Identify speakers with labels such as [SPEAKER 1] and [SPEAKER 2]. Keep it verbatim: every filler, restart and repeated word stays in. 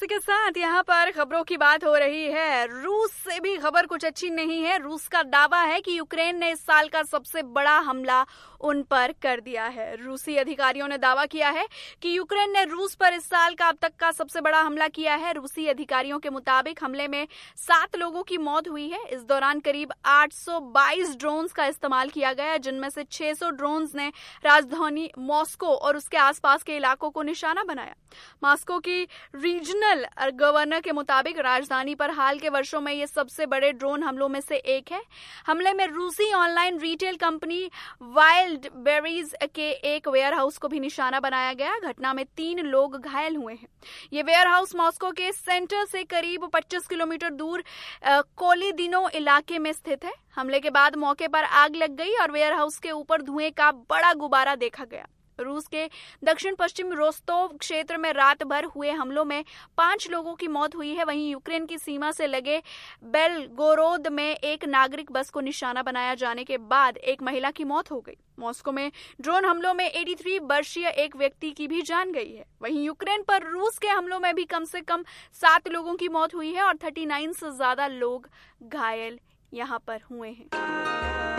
[SPEAKER 1] इसी के साथ यहाँ पर खबरों की बात हो रही है। रूस से भी खबर कुछ अच्छी नहीं है। रूस का दावा है कि यूक्रेन ने इस साल का सबसे बड़ा हमला उन पर कर दिया है। रूसी अधिकारियों ने दावा किया है कि यूक्रेन ने रूस पर इस साल का अब तक का सबसे बड़ा हमला किया है। रूसी अधिकारियों के मुताबिक हमले में सात लोगों की मौत हुई है। इस दौरान करीब आठ सौ बाईस ड्रोन्स का इस्तेमाल किया गया, जिनमें से छह सौ ड्रोन्स ने राजधानी मॉस्को और उसके आसपास के इलाकों को निशाना बनाया। मॉस्को की रीजनल गवर्नर के मुताबिक राजधानी पर हाल के वर्षों में ये सबसे बड़े ड्रोन हमलों में से एक है। हमले में रूसी online retail company wild berries के एक वेयरहाउस को भी निशाना बनाया गया। घटना में तीन लोग घायल हुए हैं। ये वेयरहाउस मॉस्को के सेंटर से करीब पच्चीस किलोमीटर दूर कोलिदिनो इलाके में स्थित है। हमले के बाद मौके पर आग लग गई और वेयरहाउस के ऊपर धुएं का बड़ा गुब्बारा देखा गया। रूस के दक्षिण पश्चिम रोस्तोव क्षेत्र में रात भर हुए हमलों में पांच लोगों की मौत हुई है। वहीं यूक्रेन की सीमा से लगे बेलगोरोद में एक नागरिक बस को निशाना बनाया जाने के बाद एक महिला की मौत हो गई। मॉस्को में ड्रोन हमलों में तिरासी वर्षीय एक व्यक्ति की भी जान गई है। वहीं यूक्रेन पर रूस के हमलों में भी कम से कम सात लोगों की मौत हुई है और उनतीस से ज्यादा लोग घायल यहाँ पर हुए हैं।